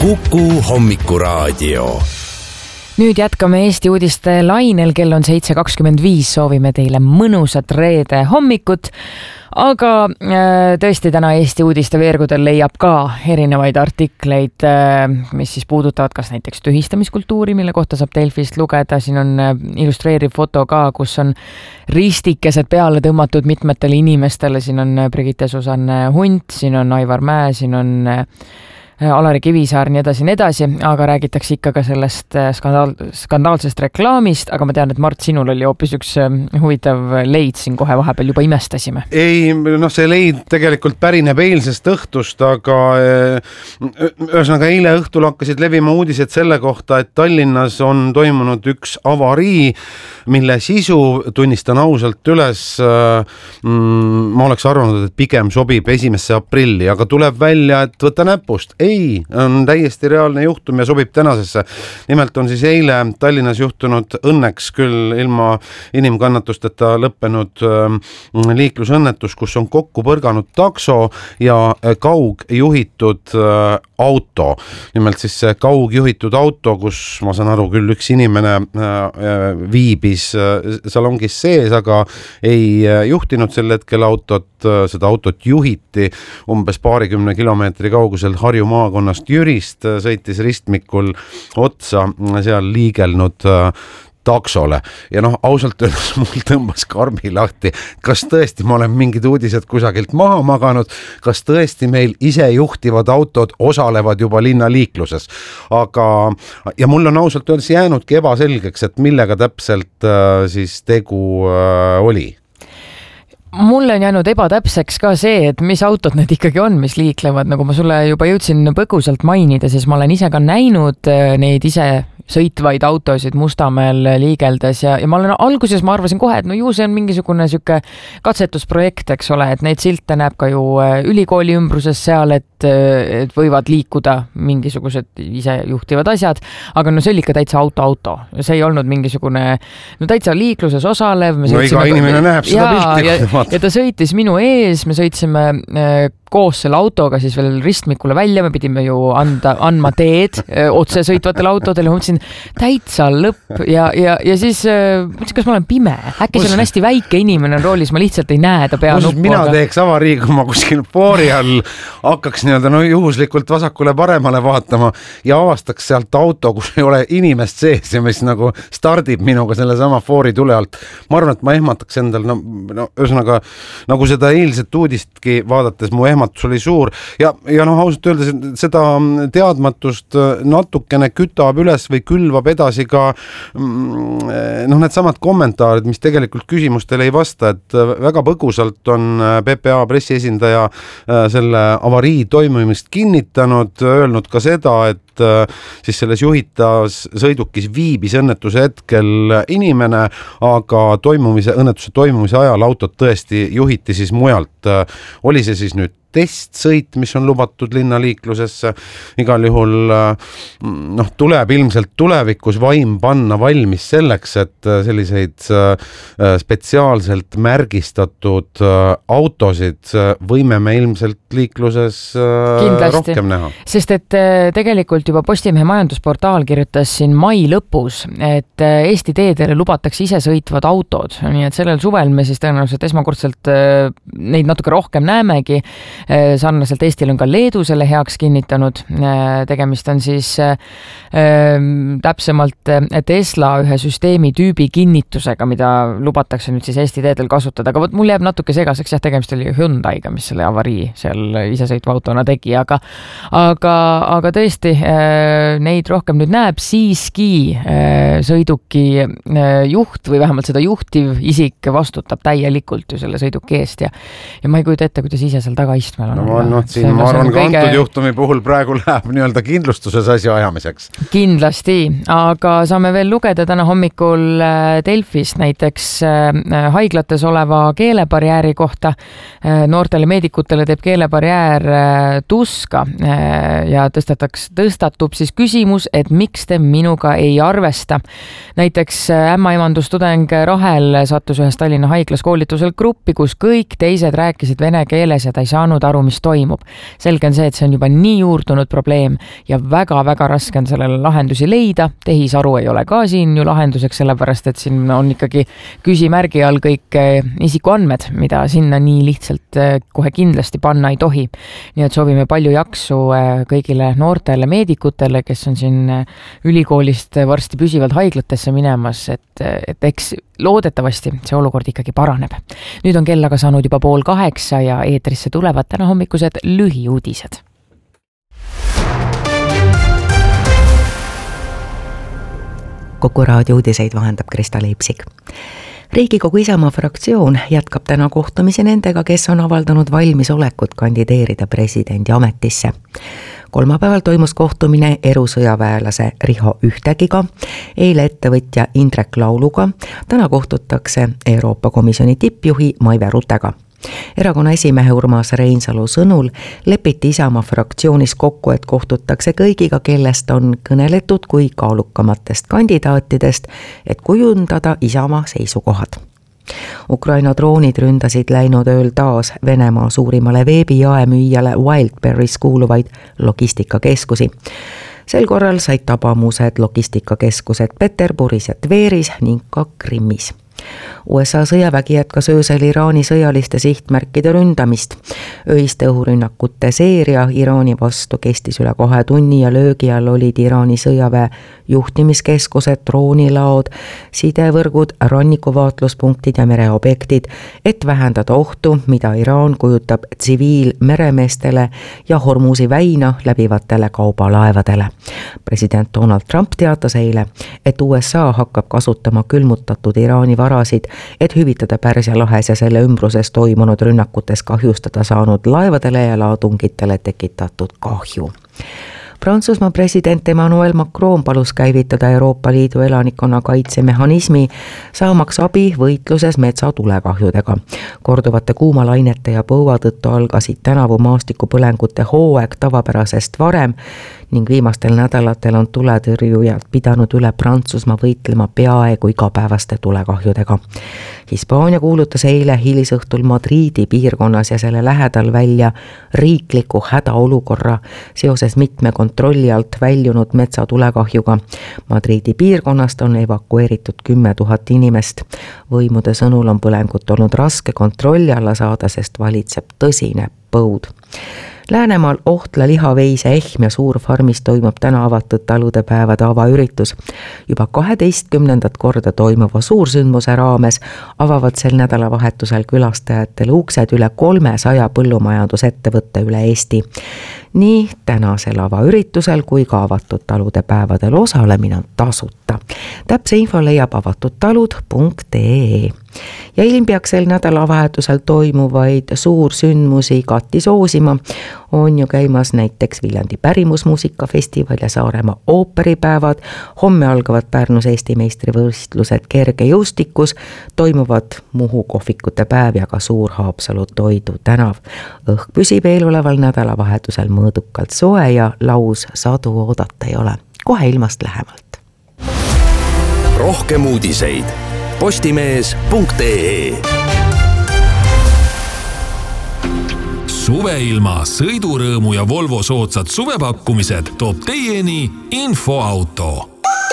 Kuku hommikuraadio. Nüüd jätkame Eesti uudiste lainel, kell on 7.25, soovime teile mõnusat reede hommikut, aga tõesti täna Eesti uudiste veergudel leiab ka erinevaid artikleid, mis siis puudutavad kas näiteks tühistamiskultuuri, mille kohta saab Delfist lugeda. Siin on illustreeriv foto ka, kus on ristikesed peale tõmmatud mitmetele inimestele. Siin on Brigitte Susanne Hunt, siin on Aivar Mäe, siin on Alari Kivisaar, nii edasi, aga räägitakse ikka ka sellest skandaalsest reklaamist, aga ma tean, et Mart, sinul oli hoopis üks huvitav leid siin kohe vahepeal juba imestasime. Ei, see leid tegelikult pärineb eilsest õhtust, aga ühesõnaga eile õhtul hakkasid levima uudised selle kohta, et Tallinnas on toimunud üks avarii, mille sisu, tunnistan ausalt üles, ma oleks arvanud, et pigem sobib 1. aprilli, aga tuleb välja, et võta näpust. Ei, on täiesti reaalne juhtum ja sobib tänasesse. Nimelt on siis eile Tallinnas juhtunud õnneks küll ilma inimkannatusteta lõppenud liiklusõnnetus, kus on kokku põrganud takso ja kaugjuhitud auto. Nimelt siis see kaugjuhitud auto, kus ma saan aru küll üks inimene viibis salongis sees, aga ei juhtinud sel hetkel autot. Seda autot juhiti umbes paarikümne kilomeetri kaugusel Harju maakonnast Jürist, sõitis ristmikul otsa seal liigelnud taksole. Ja ausalt öeldes mul tõmbas karmi lahti. Kas tõesti ma olen mingid uudised kusagilt maha maganud? Kas tõesti meil ise juhtivad autod osalevad juba linnaliikluses? Ja mul on ausalt öeldes jäänudki ebaselgeks, et millega täpselt siis tegu oli. Mulle on jäänud ebatäpseks ka see, et mis autod need ikkagi on, mis liiklevad. Nagu ma sulle juba jõudsin põgusalt mainida, siis ma olen ise ka näinud neid ise sõitvaid autosid Mustamäel liigeldes ja ma olen alguses, ma arvasin kohe, et ju see on mingisugune süke katsetusprojekt, eks ole, et neid silte näeb ka ju ülikooli ümbruses seal, et võivad liikuda mingisugused ise juhtivad asjad, aga see oli ikka täitsa auto. See ei olnud mingisugune, täitsa liikluses osalev. Iga inimene näeb seda pilti. Ja ta sõitis minu ees, me sõitsime koos selle autoga siis veel ristmikule välja, me pidime ju andma teed otse sõitvatele autodele, ma mõtlesin täitsa lõpp ja siis mõtlesin, kas ma olen pime, äkki seal on hästi väike inimene roolis, ma lihtsalt ei näe ta pea nuppu. Mina teeks avarii, kui ma kuskil foori all hakkaks juhuslikult vasakule paremale vaatama ja avastaks sealt auto, kus ei ole inimest sees ja mis nagu stardib minuga selle sama foori tule alt. Ma arvan, et ma ehmataks endal, ühesõnaga nagu seda eilset uudistki vaadates mu ehmatus oli suur ja ausalt öeldes seda teadmatust natukene kütab üles või külvab edasi ka need samad kommentaarid, mis tegelikult küsimustele ei vasta, et väga põgusalt on PPA pressiesindaja selle avarii toimumist kinnitanud, öelnud ka seda, et siis selles juhitavas sõidukis viibis õnnetuse hetkel inimene, aga õnnetuse toimumise ajal autot tõesti juhiti siis mujalt. Oli see siis nüüd testsõit, mis on lubatud linnaliiklusesse. Igal juhul tuleb ilmselt tulevikus vaim panna valmis selleks, et selliseid spetsiaalselt märgistatud autosid võime me ilmselt liikluses kindlasti rohkem näha. Sest et tegelikult juba Postimehe majandusportaal kirjutas siin mai lõpus, et Eesti teedele lubatakse ise sõitvad autod. Nii et sellel suvel me siis tõenäoliselt esmakordselt neid natuke rohkem näemegi. Sarnaselt Eestil on ka Leedu selle heaks kinnitanud. Tegemist on siis täpsemalt Tesla ühe süsteemi tüübi kinnitusega, mida lubatakse nüüd siis Eesti teedel kasutada. Aga mul jääb natuke segaseks, tegemist oli Hyundai'ga, mis selle avarii seal isesõitva autona tegi, aga tõesti neid rohkem nüüd näeb siiski sõiduki juht või vähemalt seda juhtiv isik vastutab täielikult ju selle sõiduki eest ja ma ei kujuta ette, kuidas ise seal taga istmel on. Ma arvan, ka antud juhtumi puhul praegu läheb nii-öelda kindlustuses asja ajamiseks. Kindlasti, aga saame veel lugeda täna hommikul Delfist näiteks haiglates oleva keelebarjääri kohta. Noortele meedikutele teeb keelebarjäär tuska ja tõstab tõstatub siis küsimus, et miks te minuga ei arvesta. Näiteks ämmaemandustudeng Rahel sattus ühes Tallinna haiglas koolitusel gruppi, kus kõik teised rääkisid vene keeles ja ta ei saanud aru, mis toimub. Selge on see, et see on juba nii juurdunud probleem ja väga-väga raske on sellele lahendusi leida. Tehisaru ei ole ka siin ju lahenduseks, sellepärast et siin on ikkagi küsimärgi all kõik isikuandmed, mida sinna nii lihtsalt kohe kindlasti panna ei tohi. Nii et soovime palju jaksu kõigile noortele meedikutele, kes on siin ülikoolist varsti püsivalt haiglatesse minemas, et eks loodetavasti see olukord ikkagi paraneb. Nüüd on kell aga saanud juba 7:30 ja eetrisse tulevad täna hommikused lühiuudised. Kuku raadio uudiseid vahendab Krista Leipsik. Riigikogu Isamaa fraktsioon jätkab täna kohtumisi nendega, kes on avaldanud valmisolekut kandideerida presidendi ametisse. Kolmapäeval toimus kohtumine erusõjaväelase Riho Ühtegiga, eile ettevõtja Indrek Lauluga, täna kohtutakse Euroopa Komisjoni tippjuhi Maive Rutega. Erakonna esimehe Urmas Reinsalu sõnul lepiti Isamaa fraktsioonis kokku, et kohtutakse kõigiga, kellest on kõneletud kui kaalukamatest kandidaatidest, et kujundada Isamaa seisukohad. Ukraina droonid ründasid läinud ööl taas Venemaa suurimale veebijaemüüjale Wildberries kuuluvaid logistikakeskusi. Sel korral said tabamused logistikakeskused Peterburis ja Tveris ning ka Krimmis. USA sõjavägi jätkas öösel Iraani sõjaliste sihtmärkide ründamist. Öiste õhurünnakute seeria Iraani vastu kestis üle 2 tunni ja löögi all olid Iraani sõjaväe juhtimiskeskused, droonilaod, sidevõrgud, rannikuvaatluspunktid ja mereobjektid, et vähendada ohtu, mida Iraan kujutab tsiviilmeremeestele ja Hormuzi väina läbivatele kaubalaevadele. President Donald Trump teatas eile, et USA hakkab kasutama külmutatud Iraani varasid, et hüvitada Pärsia lahes ja selle ümbruses toimunud rünnakutes kahjustada saanud laevadele ja laadungitele tekitatud kahju. Prantsusmaa president Emmanuel Macron palus käivitada Euroopa Liidu elanikkonna kaitsemehhanismi, saamaks abi võitluses metsatulekahjudega. Korduvate kuumalainete ja põua tõttu algasid tänavu maastikupõlengute hooaeg tavapärasest varem ning viimastel nädalatel on tuletõrjujad pidanud üle Prantsusmaa võitlema peaaegu igapäevaste tulekahjudega. Hispaania kuulutas eile hilisõhtul Madridi piirkonnas ja selle lähedal välja riikliku hädaolukorra seoses mitme kontrolli alt väljunud metsatulekahjuga. Madridi piirkonnast on evakueeritud 10 000 inimest. Võimude sõnul on põlengut olnud raske kontrolli alla saada, sest valitseb tõsine põud. Läänemaal Ohtla lihaveise Ehm ja Suurfarmis toimub täna avatud taludepäevade avaüritus. Juba 12. korda toimuva suursündmuse raames avavad sel nädalavahetusel külastajatele uksed üle 300 põllumajandusettevõtte üle Eesti. Nii tänasel avaüritusel kui ka avatud taludepäevadel osalemine on tasuta. Täpse info leiab avatudtalud.ee. Ja ilm peaks sel nädalavahetusel toimuvaid suursündmusi igati soosima. On ju käimas näiteks Viljandi pärimusmuusikafestival ja Saaremaa ooperipäevad. Homme algavad Pärnus Eesti meistrivõistlused kergejõustikus, toimuvad Muhu kohvikute päev ja ka Suur-Haapsalu Toidu tänav. Õhk püsib eeloleval nädalavahetusel mõõdukalt soe ja laus sadu oodata ei ole. Kohe ilmast lähemalt. Rohkem uudiseid postimees.ee. Suveilma, sõidurõõmu ja Volvo soodsad suvepakkumised toob teieni Infoauto.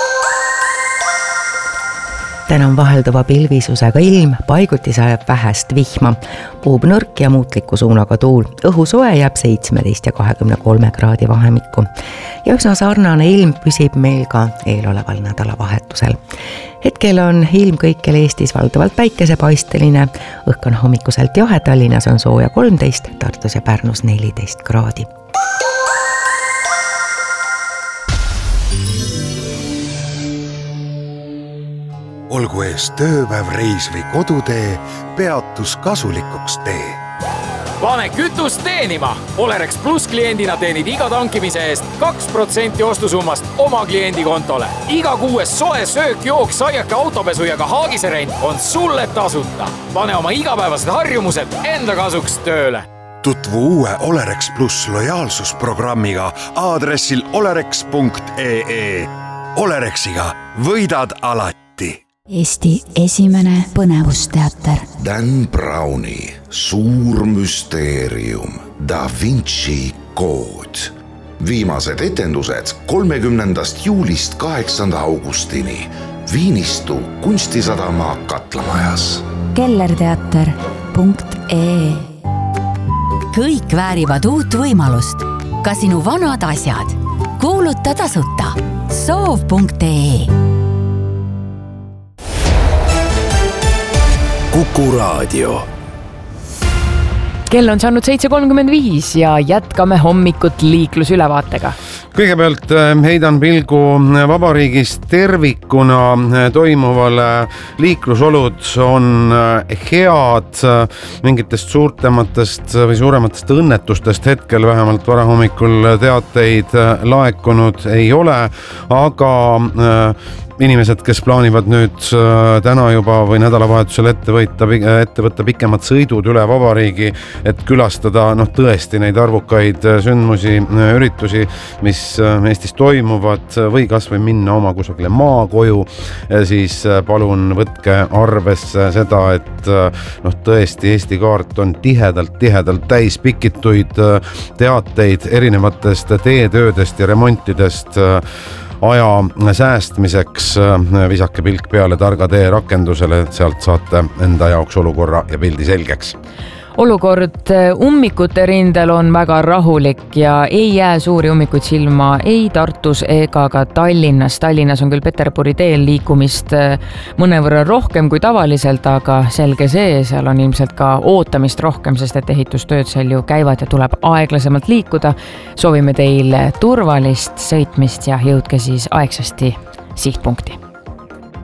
Täna on vahelduva pilvisusega ilm, paiguti sajab vähest vihma, puhub nõrk ja muutliku suunaga tuul. Õhusoe jääb 17 ja 23 kraadi vahemikku. Ja üsna sarnane ilm püsib meil ka eeloleval nädalavahetusel. Hetkel on ilm kõikjal Eestis valdavalt päikesepaisteline, õhk on hommikuselt jahe, Tallinnas on sooja 13, Tartus ja Pärnus 14 kraadi. Olgu ees tööpäev, reis või kodutee, peatus kasulikuks tee. Pane kütust teenima! Olerex Plus kliendina teenid iga tankimise eest 2% ostusummast oma kliendi kontole. Iga kuues soe söök, jook, saiake, autopesu ja ka haagisrent on sulle tasuta. Pane oma igapäevased harjumused enda kasuks tööle. Tutvu uue Olerex Plus lojaalsusprogrammiga aadressil olerex.ee. Olerexiga võidad alati. Eesti esimene põnevusteater. Dan Browni suur müsteerium Da Vinci kood. Viimased etendused 30. juulist 8. augustini Viinistu kunstisadama Katlamajas. kellerteater.ee. Kõik väärivad uut võimalust. Ka sinu vanad asjad. Kuuluta tasuta. Soov.ee. Kuku Raadio. Kell on saanud 7.35 ja jätkame hommikut liiklusülevaatega. Kõigepealt heidan pilgu vabariigis tervikuna toimuvale. Liiklusolud on head, mingitest suurtematest või suurematest õnnetustest hetkel vähemalt varahommikul teateid laekunud ei ole, aga inimesed, kes plaanivad nüüd täna juba või nädalavahetusel ette võtta pikemad sõidud üle vabariigi, et külastada tõesti neid arvukaid sündmusi, üritusi, mis Eestis toimuvad või kas või minna oma kusagile maakoju, siis palun võtke arvesse seda, et tõesti Eesti kaart on tihedalt täis pikituid teateid erinevatest teetöödest ja remontidest. Aja säästmiseks visake pilk peale Targa tee rakendusele, sealt saate enda jaoks olukorra ja pildi selgeks. Olukord ummikute rindel on väga rahulik ja ei jää suuri ummikuid silma ei Tartus ega ka Tallinnas. Tallinnas on küll Peterburi teel liikumist mõnevõrra rohkem kui tavaliselt, aga selge see, seal on ilmselt ka ootamist rohkem, sest et ehitustööd seal ju käivad ja tuleb aeglasemalt liikuda. Soovime teile turvalist sõitmist ja jõudke siis aegsasti sihtpunkti.